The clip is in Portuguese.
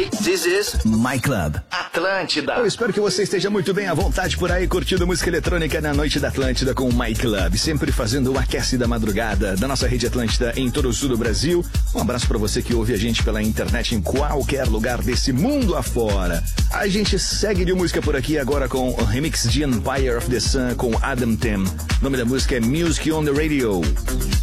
This is My Club. Atlântida. Eu espero que você esteja muito bem à vontade por aí, curtindo música eletrônica na noite da Atlântida com o My Club, sempre fazendo o aquece da madrugada da nossa rede Atlântida em todo o sul do Brasil. Um abraço para você que ouve a gente pela internet em qualquer lugar desse mundo afora. A gente segue de música por aqui agora com o remix de Empire of the Sun com Adam Tim. O nome da música é Music on the Radio.